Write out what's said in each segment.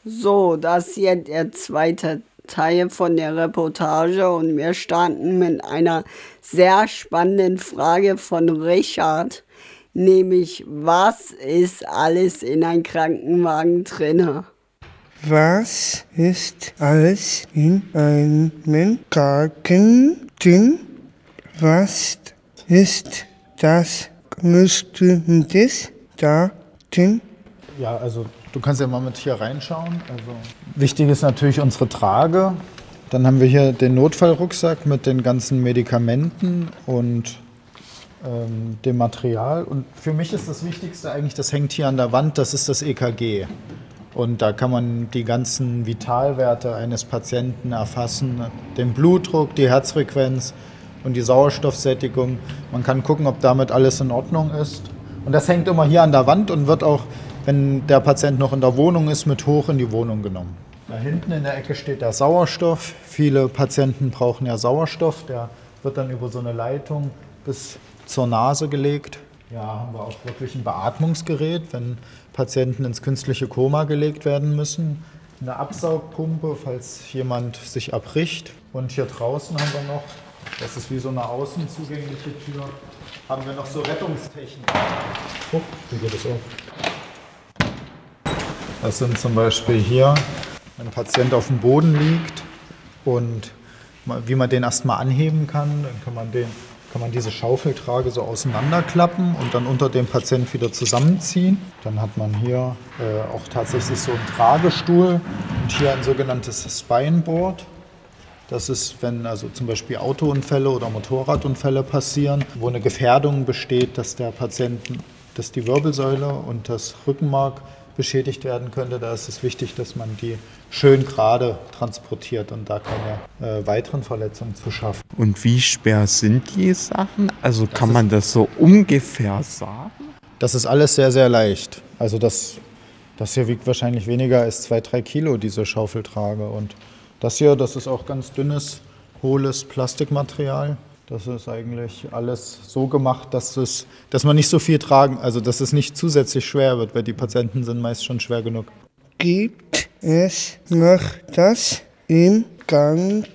So, das ist jetzt der zweite Teil von der Reportage und wir starten mit einer sehr spannenden Frage von Richard, nämlich was ist alles in einem Krankenwagen drinne? Was ist alles in einem Krankenwagen drin? Was ist das Größte da drin? Ja, also du kannst ja mal mit hier reinschauen. Also, wichtig ist natürlich unsere Trage. Dann haben wir hier den Notfallrucksack mit den ganzen Medikamenten und dem Material. Und für mich ist das Wichtigste eigentlich, das hängt hier an der Wand, das ist das EKG. Und da kann man die ganzen Vitalwerte eines Patienten erfassen, den Blutdruck, die Herzfrequenz und die Sauerstoffsättigung. Man kann gucken, ob damit alles in Ordnung ist. Und das hängt immer hier an der Wand und wird auch, wenn der Patient noch in der Wohnung ist, mit hoch in die Wohnung genommen. Da hinten in der Ecke steht der Sauerstoff. Viele Patienten brauchen ja Sauerstoff. Der wird dann über so eine Leitung bis zur Nase gelegt. Ja, haben wir auch wirklich ein Beatmungsgerät, wenn Patienten ins künstliche Koma gelegt werden müssen. Eine Absaugpumpe, falls jemand sich erbricht. Und hier draußen haben wir noch, das ist wie so eine außen zugängliche Tür, haben wir noch so Rettungstechnik. Oh, wie geht das auf? Das sind zum Beispiel hier, wenn ein Patient auf dem Boden liegt und wie man den erstmal anheben kann, dann kann man diese Schaufeltrage so auseinanderklappen und dann unter dem Patient wieder zusammenziehen. Dann hat man hier auch tatsächlich so einen Tragestuhl und hier ein sogenanntes Spineboard. Das ist, wenn also zum Beispiel Autounfälle oder Motorradunfälle passieren, wo eine Gefährdung besteht, dass dass die Wirbelsäule und das Rückenmark beschädigt werden könnte. Da ist es wichtig, dass man die schön gerade transportiert und da keine weiteren Verletzungen zu schaffen. Und wie schwer sind die Sachen? Also kann man das so ungefähr sagen? Das ist alles sehr, sehr leicht. Also das hier wiegt wahrscheinlich weniger als 2-3 Kilo, diese Schaufeltrage. Und das hier, das ist auch ganz dünnes, hohles Plastikmaterial. Das ist eigentlich alles so gemacht, dass man nicht so viel tragen, also dass es nicht zusätzlich schwer wird, weil die Patienten sind meist schon schwer genug. Gibt es noch das im Krankenwagen?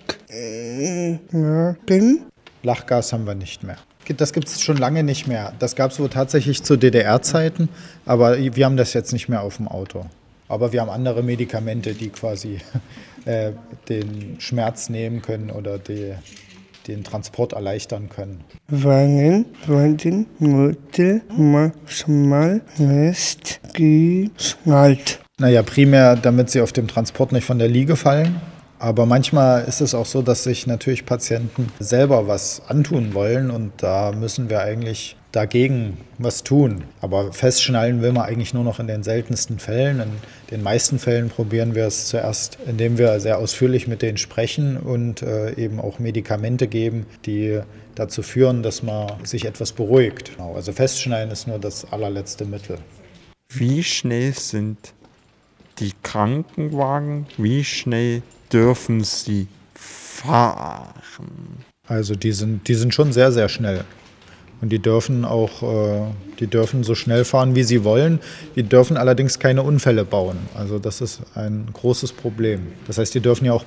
Lachgas haben wir nicht mehr. Das gibt es schon lange nicht mehr. Das gab es wohl tatsächlich zu DDR-Zeiten, aber wir haben das jetzt nicht mehr auf dem Auto. Aber wir haben andere Medikamente, die quasi den Schmerz nehmen können oder den Transport erleichtern können. Wann wurden Mittel manchmal festgeschnallt? Naja, primär, damit sie auf dem Transport nicht von der Liege fallen. Aber manchmal ist es auch so, dass sich natürlich Patienten selber was antun wollen und da müssen wir eigentlich dagegen was tun. Aber festschnallen will man eigentlich nur noch in den seltensten Fällen. In den meisten Fällen probieren wir es zuerst, indem wir sehr ausführlich mit denen sprechen und eben auch Medikamente geben, die dazu führen, dass man sich etwas beruhigt. Also festschnallen ist nur das allerletzte Mittel. Wie schnell sind die Krankenwagen? Wie schnell dürfen sie fahren? Also die sind schon sehr, sehr schnell. Und die dürfen so schnell fahren, wie sie wollen. Die dürfen allerdings keine Unfälle bauen. Also das ist ein großes Problem. Das heißt, die dürfen ja auch